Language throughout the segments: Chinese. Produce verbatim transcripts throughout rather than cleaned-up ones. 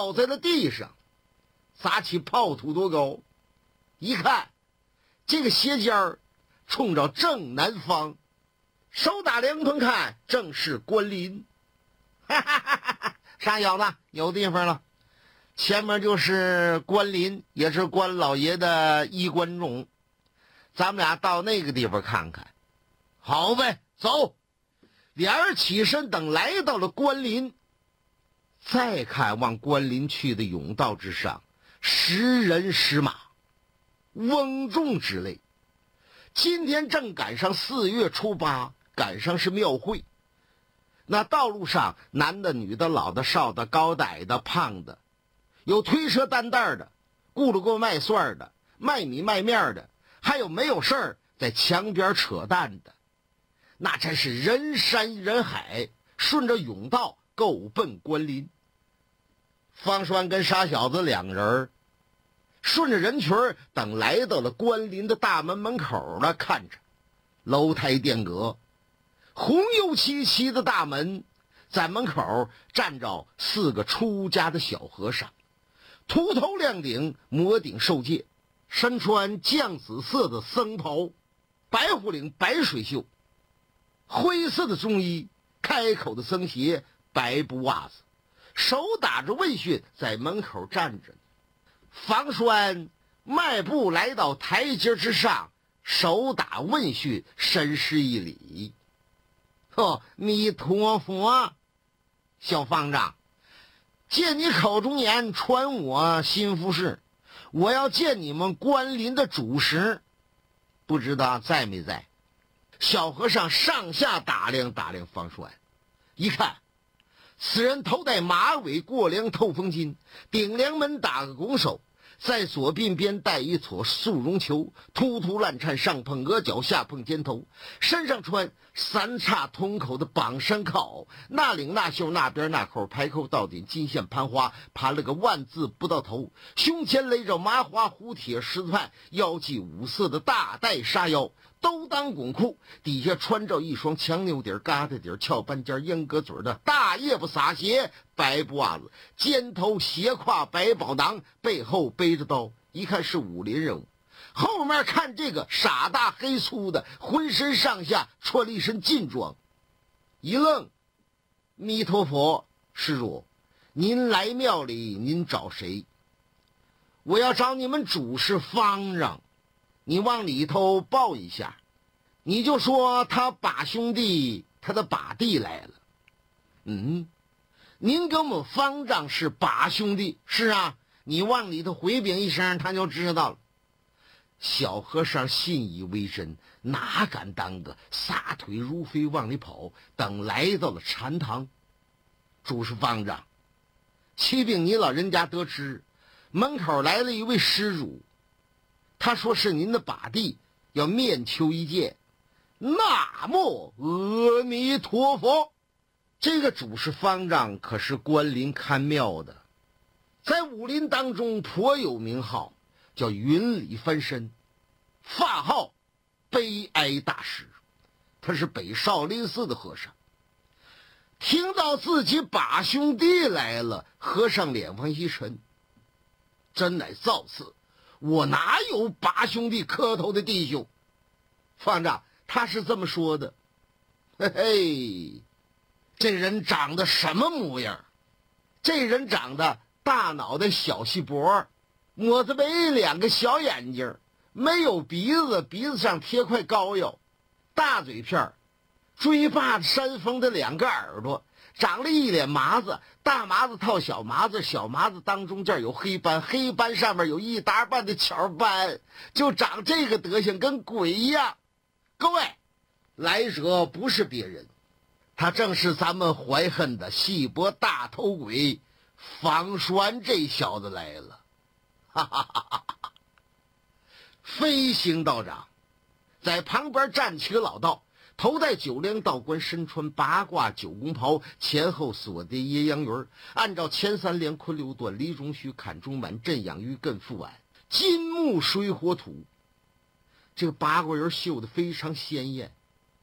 倒在了地上，砸起炮土多高。一看，这个斜尖儿冲着正南方，手打凉棚看，正是关林。哈哈哈哈哈！傻小子，有地方了，前面就是关林，也是关老爷的衣冠冢，咱们俩到那个地方看看。好呗，走。俩人起身，等来到了关林，再看往关林去的甬道之上，十人十马，翁众之类。今天正赶上四月初八，赶上是庙会。那道路上男的女的老的少的高的矮的胖的，有推车担担的，咕噜咕卖蒜的，卖米卖面的，还有没有事儿在墙边扯淡的。那真是人山人海，顺着甬道够奔关林。方栓跟傻小子两人顺着人群等来到了关林的大门门口了，看着楼台殿阁，红油漆漆的大门，在门口站着四个出家的小和尚，秃头亮顶，摩顶受戒，身穿绛紫色的僧袍，白虎领白水袖，灰色的中衣，开口的僧鞋，白布袜子，手打着问讯，在门口站着。方栓迈步来到台阶之上，手打问讯，深施一礼。哦，弥陀佛，小方丈，借你口中言，传我心腹事，我要见你们关林的主食，不知道在没在？小和尚上下打量打量方栓，一看此人头戴马尾过梁透风巾，顶梁门打个拱手，在左鬓边戴一撮素绒球，突突烂颤，上碰额角，下碰肩头，身上穿三叉通口的绑山靠，那领那袖那边那扣排扣到顶，金线盘花，盘了个万字不到头，胸前勒着麻花虎铁十字畔，腰系五色的大带沙腰，都当拱裤，底下穿着一双强牛底疙瘩底翘半尖烟格嘴的大叶不撒鞋，白布袜子，肩头斜挎白宝囊，背后背着刀，一看是武林人物。后面看这个傻大黑粗的，浑身上下穿了一身劲装，一愣，弥陀佛，施主，您来庙里您找谁？我要找你们主事方丈，你往里头报一下，你就说他把兄弟他的把弟来了。嗯，您跟我们方丈是把兄弟？是啊，你往里头回禀一声，他就知道了。小和尚信以为真，哪敢当个，撒腿如飞往里跑。等来到了禅堂，主事方丈，启禀你老人家得知，门口来了一位施主，他说是您的把弟，要面求一见。南无阿弥陀佛。这个主事方丈可是关林看庙的，在武林当中颇有名号，叫云里翻身，法号悲哀大师。他是北少林寺的和尚。听到自己把兄弟来了，和尚脸往一沉，真乃造次，我哪有把兄弟磕头的弟兄？方丈，他是这么说的。嘿嘿，这人长得什么模样？这人长得大脑袋小细脖，抹子眉，两个小眼睛，没有鼻子，鼻子上贴块膏药，大嘴片，追霸山峰的两个耳朵，长了一脸麻子，大麻子套小麻子，小麻子当中这儿有黑斑，黑斑上面有一大半的巧斑，就长这个德行，跟鬼一样。各位，来者不是别人，他正是咱们怀恨的细脖大头鬼方栓这小子来了。哈哈哈哈哈！飞行道长在旁边站起个老道，头戴九梁道冠，身穿八卦九宫袍，前后锁的阴阳鱼，按照前三连坤六段离中虚坎中满震养于艮复晚，金木水火土。这个八卦鱼绣得非常鲜艳。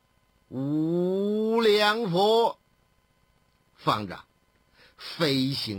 无量佛方丈飞行